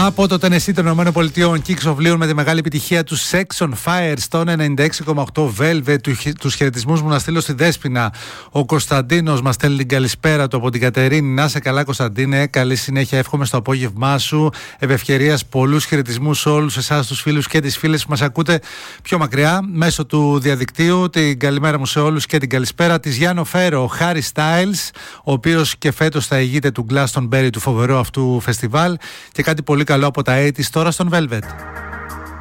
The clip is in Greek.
Από το Tennessee των ΗΠΑ, Kicks of Leon με τη μεγάλη επιτυχία του Sex on Fire στο 96,8 Velvet. Τους χαιρετισμούς μου να στείλω στη Δέσποινα. Ο Κωνσταντίνος μας στέλνει την καλησπέρα του από την Κατερίνη. Να σε καλά, Κωνσταντίνε. Καλή συνέχεια, εύχομαι στο απόγευμά σου. Ευευκαιρίας, πολλούς χαιρετισμούς σε όλους εσάς, τους φίλους και τις φίλες που μας ακούτε πιο μακριά μέσω του διαδικτύου. Την καλημέρα μου σε όλους και την καλησπέρα της Γιάννο Φέρο, ο Χάρι Στάιλς, ο οποίος και φέτος θα ηγείται του Glastonbury, του φοβερού αυτού φεστιβάλ, και κάτι πολύ καλό από τα 80's τώρα στον Velvet.